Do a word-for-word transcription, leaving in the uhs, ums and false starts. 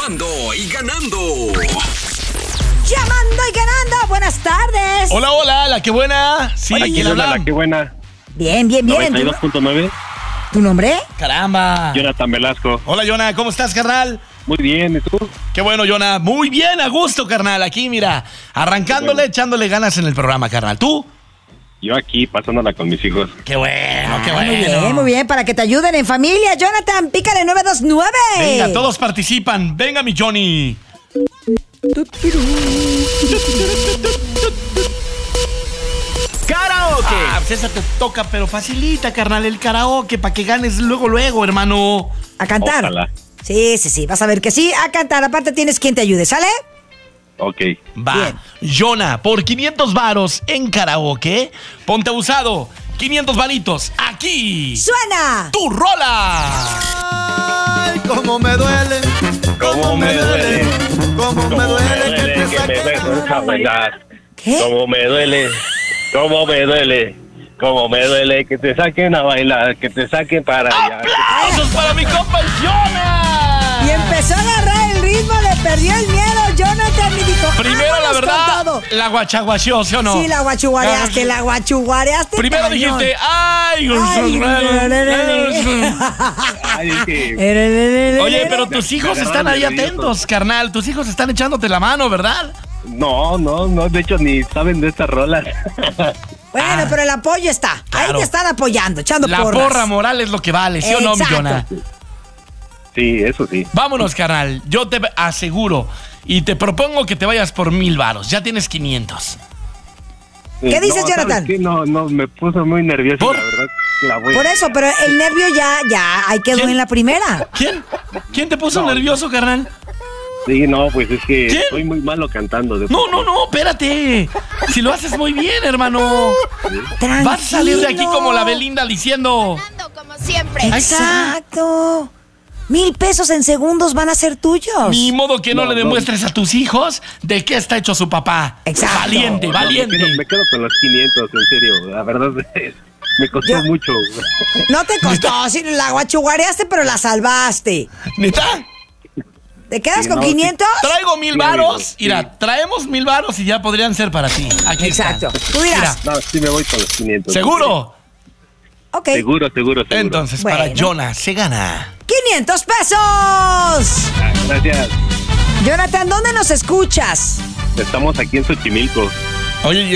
Llamando y ganando. Llamando y ganando. Buenas tardes. Hola, hola, la que buena. Sí, Hola, ¿quién hola, habla? la que buena. Bien, bien, bien. noventa y dos punto nueve. ¿Tu nombre? Caramba. Jonathan Velasco. Hola, Jonah, ¿cómo estás, carnal? Muy bien, ¿y tú? Qué bueno, Jonah. Muy bien, a gusto, carnal. Aquí, mira, arrancándole, bueno. echándole ganas en el programa, carnal. ¿Tú? Yo aquí pasándola con mis hijos. Qué bueno, qué Ah, bueno. muy bien, muy bien. Para que te ayuden en familia. Jonathan, pícale nueve dos nueve. Venga, todos participan. Venga, mi Johnny. Karaoke. Ah, pues esa te toca, pero facilita, carnal, el karaoke, para que ganes luego, luego, hermano. A cantar. Ojalá. Sí, sí, sí. Vas a ver que sí. A cantar. Aparte tienes quien te ayude, ¿sale? Ok. Va, Bien. Jonah, por quinientos varos en karaoke, ponte abusado, quinientos varitos, aquí, ¡Suena! tu rola. Ay, cómo me duele, ¿Cómo me duele? cómo me duele que te saquen a bailar. ¿Qué? ¿Cómo me duele? ¿Cómo me duele? ¿Cómo me duele que te saquen a bailar? Que te saquen para allá. ¡Aplausos para mi compa el Jonah! Y empezó a agarrar el ritmo, le perdió el miedo, Jonathan, y dijo, Primero, la "Vámonos verdad, con todo". la guachaguacheó, ¿sí o no? Sí, la guachuguareaste, la guachuguareaste. Primero cañón. dijiste, ¡ay! Ay, Ay, es que... Oye, pero tus hijos Me están agarraron ahí nervioso. atentos, carnal. Tus hijos están echándote la mano, ¿verdad? No, no, no, de hecho ni saben de estas rolas. Bueno, Ah, pero el apoyo está. Ahí claro. te están apoyando, echando La porras. porra moral es lo que vale, ¿sí o no, mi Exacto. Jonah? Sí, eso sí. Vámonos, carnal. Yo te aseguro y te propongo que te vayas por mil varos. Ya tienes quinientos. ¿Qué dices, no, Jonathan? ¿sabes qué? No, no, me puso muy nervioso, ¿Por? la verdad. La voy. Por eso, pero el nervio ya, ya, ahí quedó ¿Quién? en la primera. ¿Quién? ¿Quién te puso No. nervioso, carnal? Sí, no, pues es que ¿Quién? soy muy malo cantando. De No, no, no, espérate. Si lo haces muy bien, hermano. Tranquilo. Vas a salir de aquí como la Belinda diciendo. Como siempre. Ahí está. Exacto. Mil pesos en segundos van a ser tuyos. Ni modo que no, No, le no. demuestres a tus hijos de qué está hecho su papá. Exacto. Valiente, No, valiente. Me quedo, me quedo con los quinientos, en serio. La verdad, me costó Yo- mucho. No te costó, sí, la guachuguareaste, pero la salvaste. ¿Neta? ¿Te quedas Sí, con no, sí. quinientos? Traigo mil Sí, varos. amigo, sí. Mira, traemos mil varos y ya podrían ser para ti. Aquí Exacto. están. Tú dirás. Mira, No, sí me voy con los quinientos. ¿seguro? Ok. Seguro, seguro, seguro. Entonces, Bueno. para Jonah se gana. ¡quinientos pesos! Ah, gracias. Jonathan, ¿dónde nos escuchas? Estamos aquí en Xochimilco. Oye,